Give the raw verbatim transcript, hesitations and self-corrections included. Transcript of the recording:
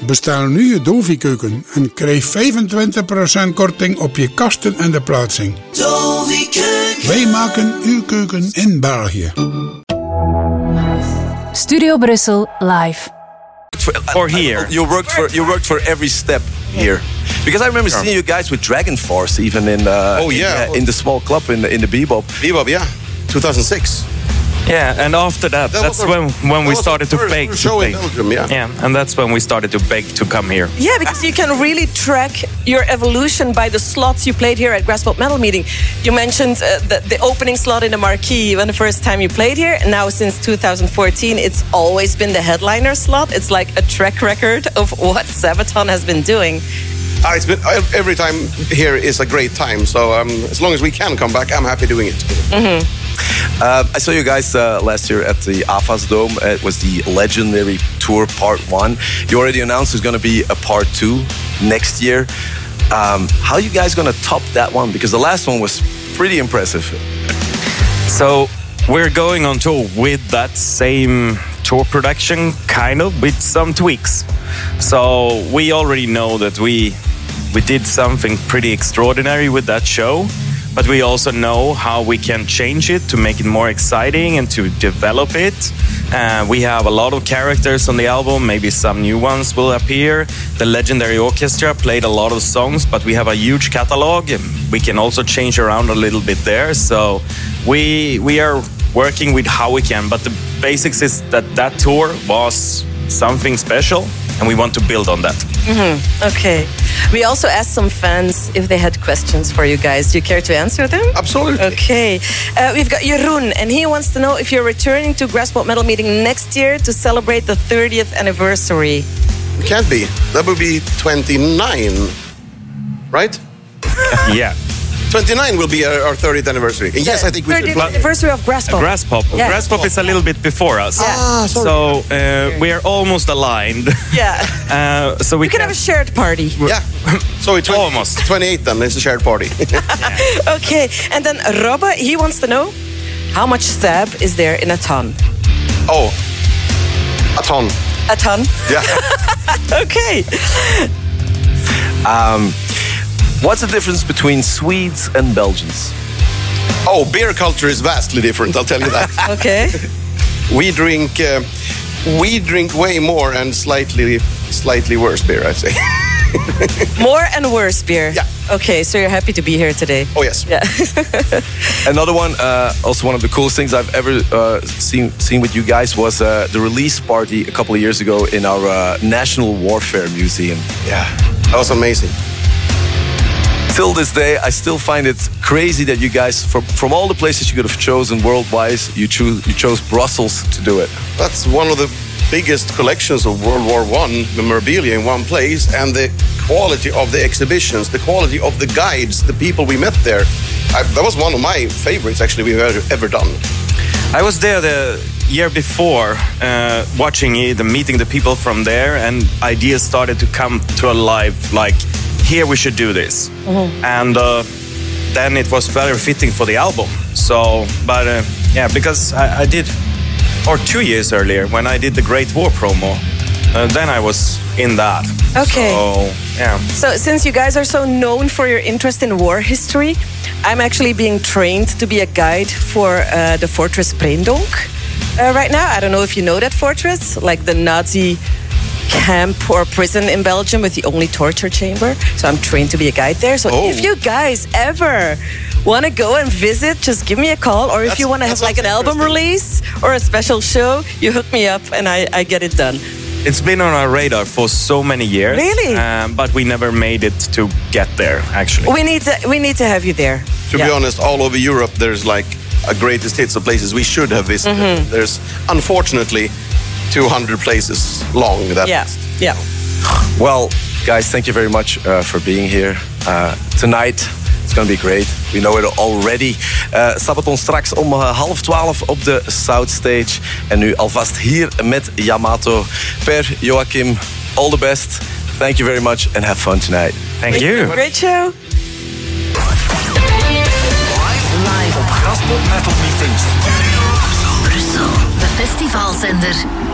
Bestel nu je Dovi-keuken en krijg vijfentwintig procent korting op je kasten en de plaatsing. Dovi-keuken. Wij maken uw keuken in België. Studio Brussel live. For, or here. You worked for you worked for every step here, because I remember Sure. seeing you guys with Dragon Force, even in uh, oh yeah in, uh, in the small club in the, in the Bebop. Bebop, yeah, two thousand six. Yeah, and after that, that that's our, when when we started to first beg to show beg. in Belgium, yeah. Yeah, and that's when we started to beg to come here. Yeah, because you can really track your evolution by the slots you played here at Graspop Metal Meeting. You mentioned uh, the, the opening slot in the marquee when the first time you played here. And now since two thousand fourteen, it's always been the headliner slot. It's like a track record of what Sabaton has been doing. Uh, it's been every time here is a great time. So um, as long as we can come back, I'm happy doing it. Mm-hmm. Uh, I saw you guys uh, last year at the A F A S Dome. It was the Legendary Tour Part One. You already announced there's going to be a Part Two next year. Um, how are you guys going to top that one? Because the last one was pretty impressive. So we're going on tour with that same tour production, kind of, with some tweaks. So we already know that we we did something pretty extraordinary with that show. But we also know how we can change it to make it more exciting and to develop it. Uh, we have a lot of characters on the album. Maybe some new ones will appear. The Legendary Orchestra played a lot of songs, but we have a huge catalog. And we can also change around a little bit there. So we we are working with how we can. But the basics is that that tour was something special, and we want to build on that. Mm-hmm. Okay. We also asked some fans if they had questions for you guys. Do you care to answer them? Absolutely. Okay. Uh, we've got Jeroen, and he wants to know if you're returning to Graspop Metal Meeting next year to celebrate the thirtieth anniversary. It can't be. That would be twenty-nine, right? Yeah. twenty-nine will be our, our thirtieth anniversary. And yes, I think we should thirtieth plan. anniversary of Graspop. Graspop. Yeah. Graspop is a little bit before us. Yeah. Ah, sorry. So uh, we are almost aligned. Yeah. Uh, so we We can have a shared party. Yeah. So it's twenty, Almost. twenty-eight then. It's a shared party. Okay. And then Robbe, he wants to know how much stab is there in a ton? Oh, a ton. A ton? Yeah. Okay. Um, what's the difference between Swedes and Belgians? Oh, beer culture is vastly different. I'll tell you that. Okay. We drink, uh, we drink way more and slightly, slightly worse beer, I'd say. More and worse beer. Yeah. Okay, so you're happy to be here today. Oh yes. Yeah. Another one, uh, also one of the coolest things I've ever uh, seen seen with you guys was uh, the release party a couple of years ago in our uh, National Warfare Museum. Yeah. That was amazing. Till this day, I still find it crazy that you guys, from, from all the places you could have chosen worldwide, you choose you chose Brussels to do it. That's one of the biggest collections of World War One memorabilia in one place, and the quality of the exhibitions, the quality of the guides, the people we met there. I, that was one of my favorites, actually, we've ever, ever done. I was there the year before, uh, watching it and meeting the people from there, and ideas started to come to life, like, here we should do this. Mm-hmm. And uh, then it was very fitting for the album. So, but uh, yeah, because I, I did, or two years earlier, when I did the Great War promo, uh, then I was in that. Okay. So, yeah. So since you guys are so known for your interest in war history, I'm actually being trained to be a guide for uh, the Fortress Breendonk uh, right now. I don't know if you know that fortress, like the Nazi camp or prison in Belgium with the only torture chamber. So I'm trained to be a guide there. So Oh. if you guys ever want to go and visit, just give me a call. Or if That's- you want to that have like an sounds album release or a special show, you hook me up and I, I get it done. It's been on our radar for so many years. Really? Um, but we never made it to get there, actually. We need to we need to have you there. To Yeah. be honest, all over Europe, there's like a greatest hits of places we should have visited. Mm-hmm. There's unfortunately two hundred places long. That Yeah, yeah. Well, guys, thank you very much uh, for being here uh, tonight. It's going to be great. We know it already. Uh, Sabaton straks om uh, half twaalf op de South Stage. En nu alvast hier met Yamato. Per, Joachim, all the best. Thank you very much and have fun tonight. Thank you. Great show. Live op Graspop Metal Meeting. Studio Brussel. De festivalzender.